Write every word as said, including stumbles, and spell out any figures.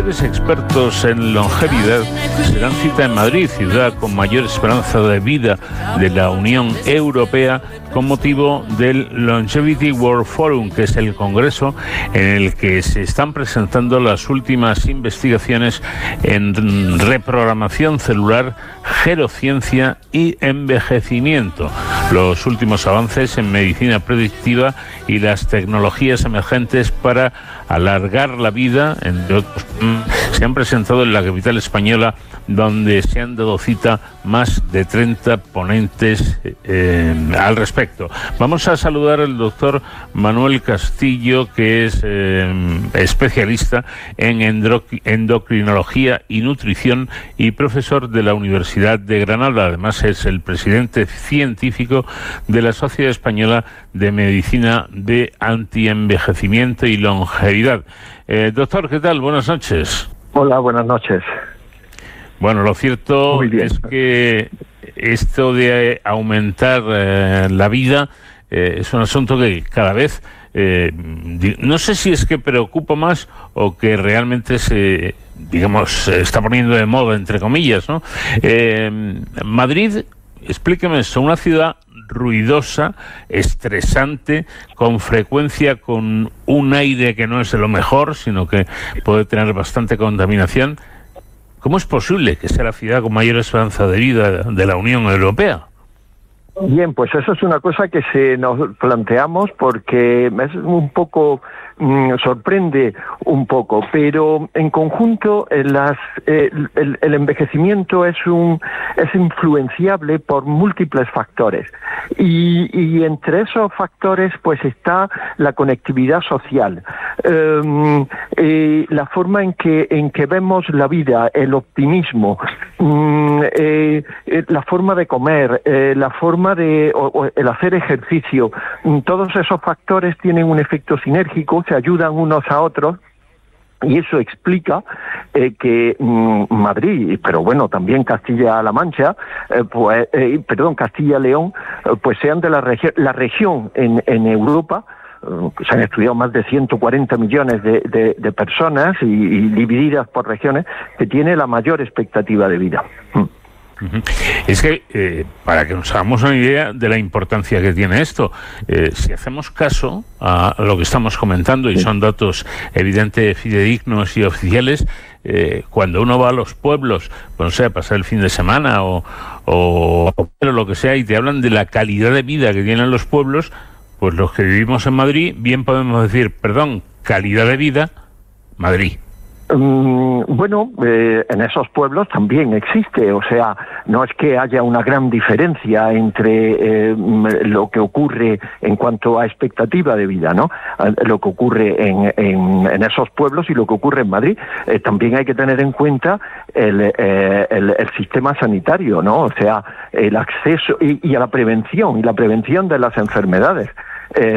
mayores expertos en longevidad se dan cita en Madrid, ciudad con mayor esperanza de vida de la Unión Europea, con motivo del Longevity World Forum, que es el congreso en el que se están presentando las últimas investigaciones en reprogramación celular, gerociencia y envejecimiento, los últimos avances en medicina predictiva y las tecnologías emergentes para alargar la vida, entre otros, se han presentado en la capital española, donde se han dado cita más de treinta ponentes eh, al respecto. Vamos a saludar al doctor Manuel Castillo, que es eh, especialista en endocrinología y nutrición y profesor de la Universidad de Granada. Además, es el presidente científico de la Sociedad Española de Medicina de Antienvejecimiento y Longevidad. Eh, doctor, ¿qué tal? Buenas noches. Hola, buenas noches. Bueno, lo cierto es que esto de aumentar eh, la vida eh, es un asunto que cada vez, eh, no sé si es que preocupa más o que realmente se, digamos, se está poniendo de moda, entre comillas, ¿no? Eh, Madrid, explíqueme esto, una ciudad ruidosa, estresante, con frecuencia con un aire que no es de lo mejor, sino que puede tener bastante contaminación. ¿Cómo es posible que sea la ciudad con mayor esperanza de vida de la Unión Europea? Bien, pues eso es una cosa que se nos planteamos porque es un poco, mmm, sorprende un poco, pero en conjunto eh, las, eh, el, el envejecimiento es un es influenciable por múltiples factores y, y entre esos factores pues está la conectividad social, eh, eh, la forma en que en que vemos la vida, el optimismo, mmm, eh, eh, la forma de comer, eh, la forma de o, o el hacer ejercicio. Todos esos factores tienen un efecto sinérgico, se ayudan unos a otros, y eso explica eh, que mmm, Madrid, pero bueno, también Castilla-La Mancha, eh, pues, eh, perdón, Castilla-León, eh, pues sean de la región, la región en, en Europa. Se han estudiado más de ciento cuarenta millones de, de, de personas y, y divididas por regiones, que tiene la mayor expectativa de vida. Es que, eh, para que nos hagamos una idea de la importancia que tiene esto, eh, si hacemos caso a lo que estamos comentando, y son datos evidentemente fidedignos y oficiales, eh, cuando uno va a los pueblos, pues no sé, a pasar el fin de semana o, o, o lo que sea, y te hablan de la calidad de vida que tienen los pueblos, pues los que vivimos en Madrid, bien podemos decir, perdón, calidad de vida, Madrid. Um, bueno, eh, en esos pueblos también existe, o sea, no es que haya una gran diferencia entre eh, lo que ocurre en cuanto a expectativa de vida, ¿no? Lo que ocurre en, en, en esos pueblos y lo que ocurre en Madrid. Eh, también hay que tener en cuenta el, eh, el, el sistema sanitario, ¿no? O sea, el acceso y, y a la prevención, y la prevención de las enfermedades. Eh,